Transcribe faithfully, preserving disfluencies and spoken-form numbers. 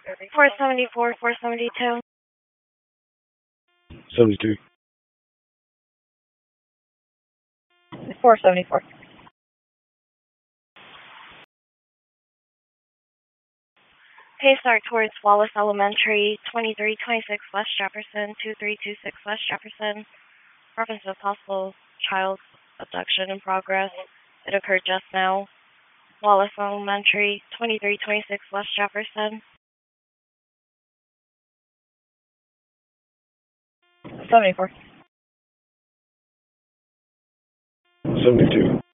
four seventy-four, four seventy-two. seventy-two. four seventy-four. Paystar towards Wallace Elementary, twenty-three twenty-six West Jefferson, two three two six West Jefferson. Reference to possible child abduction in progress. It occurred just now. Wallace Elementary, twenty-three twenty-six West Jefferson. seventy-four. seventy-two.